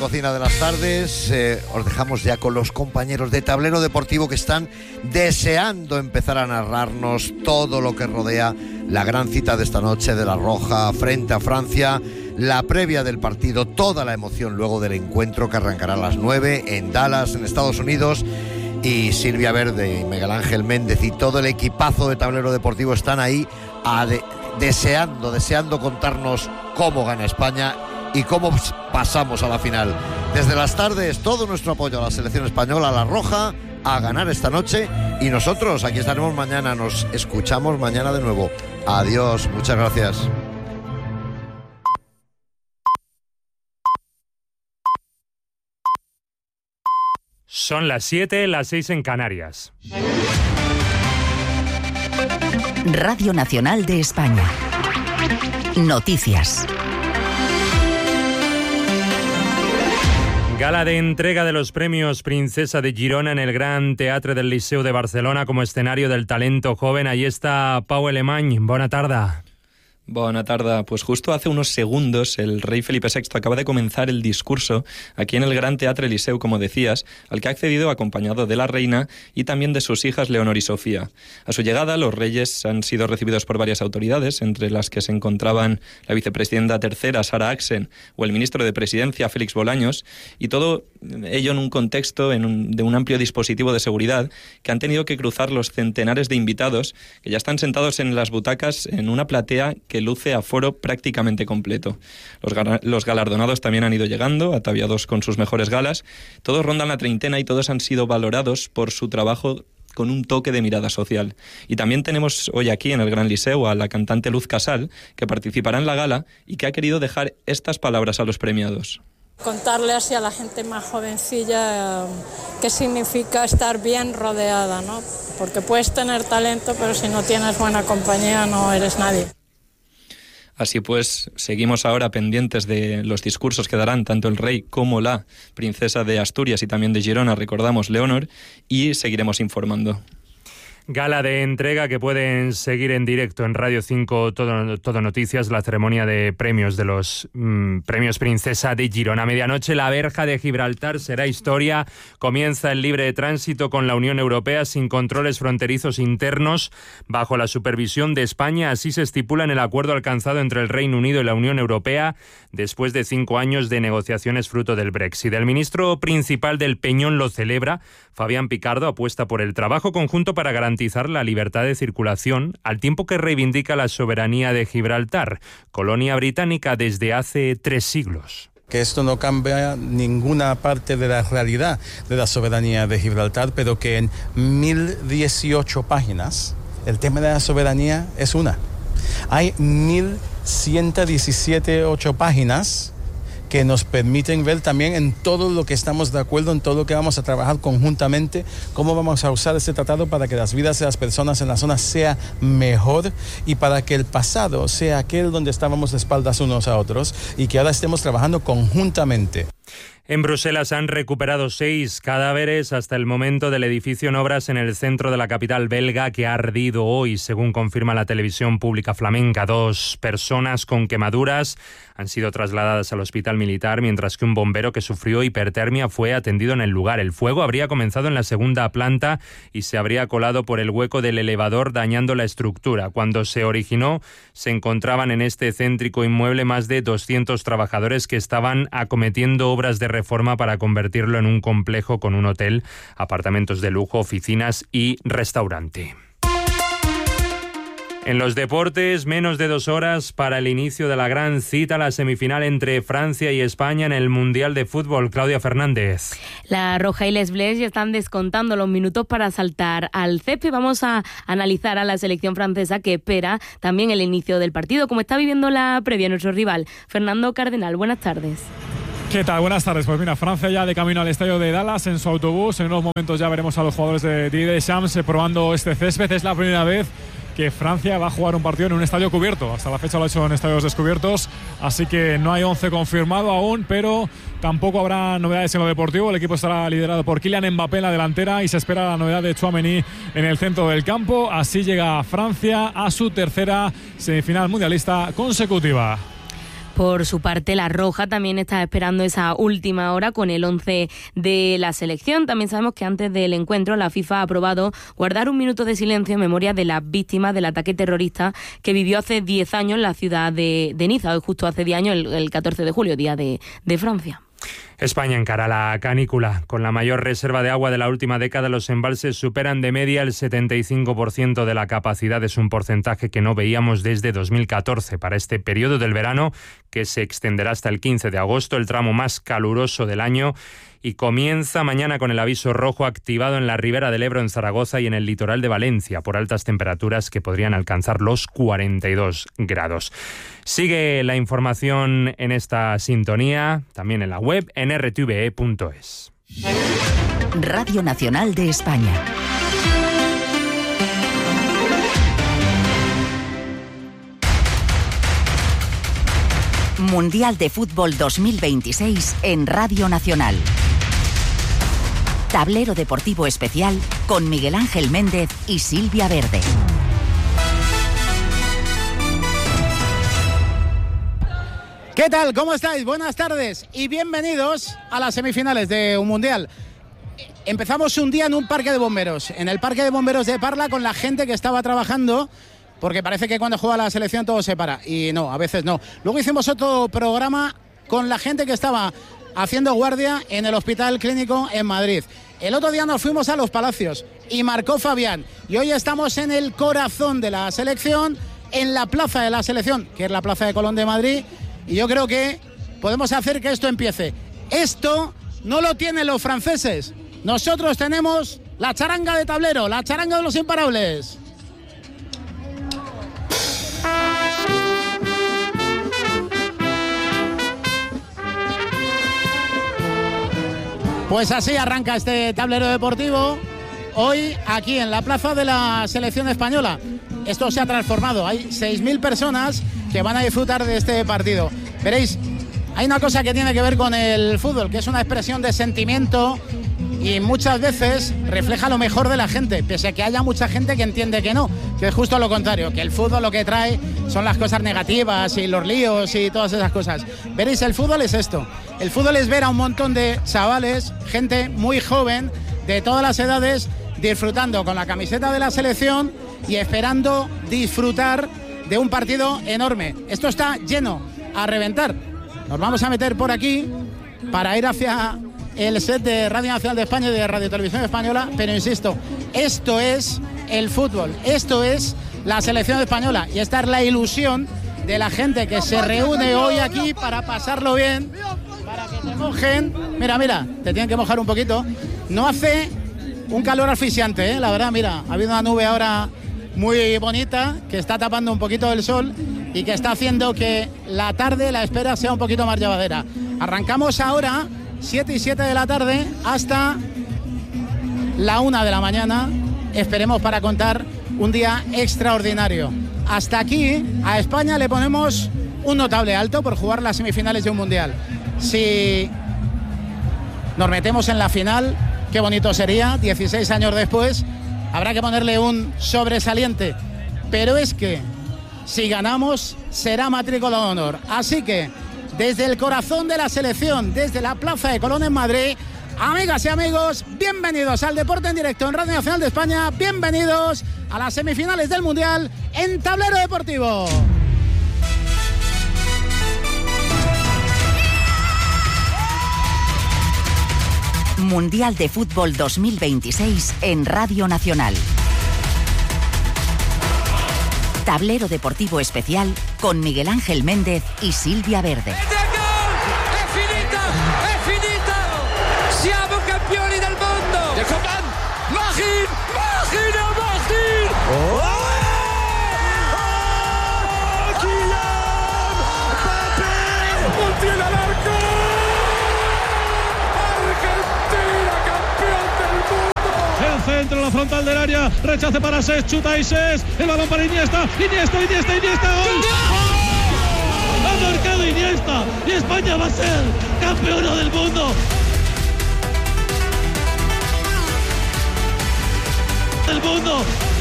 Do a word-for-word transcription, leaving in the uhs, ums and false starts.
cocina de las tardes. Eh, os dejamos ya con los compañeros de Tablero Deportivo que están deseando empezar a narrarnos todo lo que rodea la gran cita de esta noche de La Roja frente a Francia, la previa del partido, toda la emoción luego del encuentro que arrancará a las nueve en Dallas, en Estados Unidos. Y Silvia Verde y Miguel Ángel Méndez y todo el equipazo de Tablero Deportivo están ahí a de, deseando, deseando contarnos cómo gana España y cómo pasamos a la final. Desde las tardes, todo nuestro apoyo a la selección española, a La Roja, a ganar esta noche. Y nosotros aquí estaremos mañana, nos escuchamos mañana de nuevo. Adiós, muchas gracias. Son las siete, las seis en Canarias. Radio Nacional de España. Noticias. Gala de entrega de los premios Princesa de Girona en el Gran Teatre del Liceu de Barcelona como escenario del talento joven. Ahí está Pau Alemany. Bona tarda. Buena tarde. Pues justo hace unos segundos el rey Felipe sexto acaba de comenzar el discurso aquí en el Gran Teatre Liceu, como decías, al que ha accedido acompañado de la reina y también de sus hijas Leonor y Sofía. A su llegada, los reyes han sido recibidos por varias autoridades, entre las que se encontraban la vicepresidenta tercera, Sara Axen, o el ministro de Presidencia, Félix Bolaños, y todo ello en un contexto en un, de un amplio dispositivo de seguridad que han tenido que cruzar los centenares de invitados que ya están sentados en las butacas en una platea que luce aforo prácticamente completo. Los, ga- los galardonados también han ido llegando, ataviados con sus mejores galas. Todos rondan la treintena y todos han sido valorados por su trabajo con un toque de mirada social. Y también tenemos hoy aquí en el Gran Liceu a la cantante Luz Casal, que participará en la gala y que ha querido dejar estas palabras a los premiados. Contarle así a la gente más jovencilla eh, qué significa estar bien rodeada, ¿no? Porque puedes tener talento, pero si no tienes buena compañía no eres nadie. Así pues, seguimos ahora pendientes de los discursos que darán tanto el rey como la princesa de Asturias y también de Girona, recordamos, Leonor, y seguiremos informando. Gala de entrega que pueden seguir en directo en Radio cinco, todo, todo Noticias, la ceremonia de premios de los mmm, premios Princesa de Girona. Medianoche, la verja de Gibraltar será historia. Comienza el libre tránsito con la Unión Europea sin controles fronterizos internos bajo la supervisión de España. Así se estipula en el acuerdo alcanzado entre el Reino Unido y la Unión Europea después de cinco años de negociaciones fruto del Brexit. El ministro principal del Peñón lo celebra. Fabián Picardo apuesta por el trabajo conjunto para garantizar la libertad de circulación, al tiempo que reivindica la soberanía de Gibraltar, colonia británica desde hace tres siglos. Que esto no cambia ninguna parte de la realidad de la soberanía de Gibraltar, pero que en mil dieciocho páginas el tema de la soberanía es una. Hay mil ciento diecisiete ocho páginas que nos permiten ver también en todo lo que estamos de acuerdo, en todo lo que vamos a trabajar conjuntamente, cómo vamos a usar este tratado para que las vidas de las personas en la zona sea mejor y para que el pasado sea aquel donde estábamos de espaldas unos a otros y que ahora estemos trabajando conjuntamente. En Bruselas han recuperado seis cadáveres hasta el momento del edificio en obras en el centro de la capital belga que ha ardido hoy, según confirma la televisión pública flamenca. Dos personas con quemaduras han sido trasladadas al hospital militar, mientras que un bombero que sufrió hipertermia fue atendido en el lugar. El fuego habría comenzado en la segunda planta y se habría colado por el hueco del elevador, dañando la estructura. Cuando se originó, se encontraban en este céntrico inmueble más de doscientos trabajadores que estaban acometiendo obras de reforma para convertirlo en un complejo con un hotel, apartamentos de lujo, oficinas y restaurante. En los deportes, menos de dos horas para el inicio de la gran cita, la semifinal entre Francia y España en el Mundial de Fútbol. Claudia Fernández. La Roja y Les Bleus ya están descontando los minutos para saltar al césped. Vamos a analizar a la selección francesa que espera también el inicio del partido. Como está viviendo la previa nuestro rival, Fernando Cardenal. Buenas tardes. ¿Qué tal? Buenas tardes. Pues mira, Francia ya de camino al estadio de Dallas en su autobús. En unos momentos ya veremos a los jugadores de Didier Deschamps probando este césped. Es la primera vez que Francia va a jugar un partido en un estadio cubierto. Hasta la fecha lo ha hecho en estadios descubiertos, así que no hay once confirmado aún, pero tampoco habrá novedades en lo deportivo. El equipo estará liderado por Kylian Mbappé en la delantera y se espera la novedad de Tchouaméni en el centro del campo. Así llega Francia a su tercera semifinal mundialista consecutiva. Por su parte, la Roja también está esperando esa última hora con el once de la selección. También sabemos que antes del encuentro la FIFA ha aprobado guardar un minuto de silencio en memoria de las víctimas del ataque terrorista que vivió hace diez años en la ciudad de, de Niza, hoy justo hace diez años, el, el catorce de julio, día de, de Francia. España encara la canícula. Con la mayor reserva de agua de la última década, los embalses superan de media el setenta y cinco por ciento de la capacidad. Es un porcentaje que no veíamos desde dos mil catorce. Para este periodo del verano, que se extenderá hasta el quince de agosto, el tramo más caluroso del año, y comienza mañana con el aviso rojo activado en la Ribera del Ebro, en Zaragoza, y en el litoral de Valencia, por altas temperaturas que podrían alcanzar los cuarenta y dos grados. Sigue la información en esta sintonía, también en la web, en r t v e punto es. Radio Nacional de España. Mundial de Fútbol dos mil veintiséis en Radio Nacional. Tablero deportivo especial con Miguel Ángel Méndez y Silvia Verde. ¿Qué tal? ¿Cómo estáis? Buenas tardes y bienvenidos a las semifinales de un Mundial. Empezamos un día en un parque de bomberos, en el parque de bomberos de Parla, con la gente que estaba trabajando, porque parece que cuando juega la selección todo se para, y no, a veces no. Luego hicimos otro programa con la gente que estaba haciendo guardia en el Hospital Clínico en Madrid. El otro día nos fuimos a Los Palacios y marcó Fabián, y hoy estamos en el corazón de la selección, en la plaza de la selección, que es la Plaza de Colón de Madrid, y yo creo que podemos hacer que esto empiece. Esto no lo tienen los franceses. Nosotros tenemos la charanga de tablero, la charanga de los imparables. Pues así arranca este tablero deportivo. Hoy aquí en la plaza de la selección española. Esto se ha transformado. Hay seis mil personas que van a disfrutar de este partido. Veréis, hay una cosa que tiene que ver con el fútbol, que es una expresión de sentimiento y muchas veces refleja lo mejor de la gente, pese a que haya mucha gente que entiende que no, que es justo lo contrario, que el fútbol lo que trae son las cosas negativas y los líos y todas esas cosas. Veréis, el fútbol es esto. El fútbol es ver a un montón de chavales, gente muy joven, de todas las edades, disfrutando con la camiseta de la selección y esperando disfrutar de un partido enorme. Esto está lleno a reventar. Nos vamos a meter por aquí para ir hacia el set de Radio Nacional de España y de Radio Televisión Española, pero insisto, esto es el fútbol, esto es la selección española, y esta es la ilusión de la gente que se reúne hoy aquí para pasarlo bien, para que te mojen. Mira, mira, te tienen que mojar un poquito. No hace un calor asfixiante, ¿eh? La verdad, mira, ha habido una nube ahora muy bonita que está tapando un poquito el sol y que está haciendo que la tarde, la espera, sea un poquito más llevadera. Arrancamos ahora, siete y siete de la tarde, hasta la una de la mañana. Esperemos para contar un día extraordinario. Hasta aquí, a España le ponemos un notable alto por jugar las semifinales de un Mundial. Si nos metemos en la final, qué bonito sería, dieciséis años después. Habrá que ponerle un sobresaliente, pero es que si ganamos será matrícula de honor. Así que desde el corazón de la selección, desde la Plaza de Colón en Madrid, amigas y amigos, bienvenidos al Deporte en Directo en Radio Nacional de España, bienvenidos a las semifinales del Mundial en Tablero Deportivo. Mundial de Fútbol dos mil veintiséis en Radio Nacional. Tablero deportivo especial con Miguel Ángel Méndez y Silvia Verde. È finita! È finita! Siamo campioni del mondo! Der kommt an! Mach ihn! Mach ihn! Er macht ihn! Oh! Oh! Kylian Mbappé! ¡Punti al arco! ¡Argentina campeón del mundo! El centro, la frontal del área, rechace para Sés, chuta y Sés, el balón para Iniesta, Iniesta, Iniesta, Iniesta, ¡gol! ¡Oh! Ha marcado Iniesta y España va a ser campeona del mundo. Del mundo.